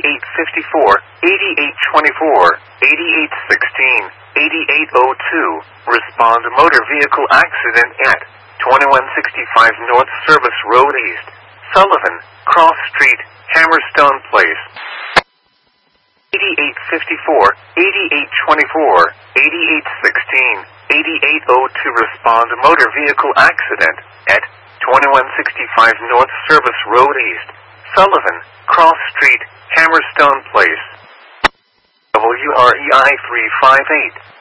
8854, 8824, 8816, 8802. Respond motor vehicle accident at 2165 North Service Road East, Sullivan, Cross Street, Hammerstone Place. 8854, 8824, 8816, 8802. Respond motor vehicle accident at 2165 North Service Road East, Sullivan, Cross Street, Hammerstone Place. WREI 358.